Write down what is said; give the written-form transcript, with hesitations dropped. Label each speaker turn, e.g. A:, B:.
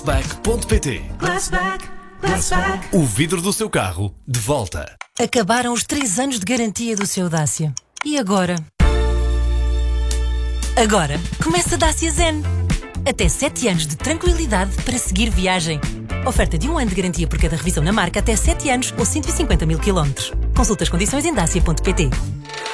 A: Glassback.pt.
B: Glassback, Glassback.
A: O vidro do seu carro de volta.
C: Acabaram os 3 anos de garantia do seu Dacia. E agora? Agora começa Dacia Zen. Até 7 anos de tranquilidade para seguir viagem. Oferta de 1 ano de garantia por cada revisão na marca até 7 anos ou 150 mil km. Consulta as condições em dacia.pt.